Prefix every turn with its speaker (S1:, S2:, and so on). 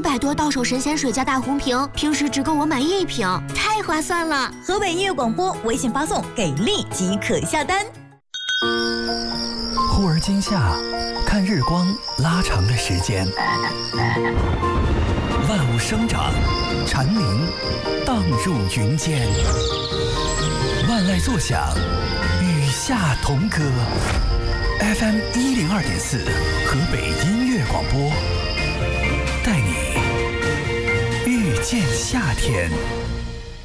S1: 100多到手神仙水加大红瓶，平时只够我买1瓶，太划算了。
S2: 河北音乐广播微信发送给力即可下单。
S3: 忽而今夏，看日光拉长的时间，万物生长，蝉鸣荡入云间，万籁作响，与夏同歌。FM 102.4，河北音乐广播，带你遇见夏天。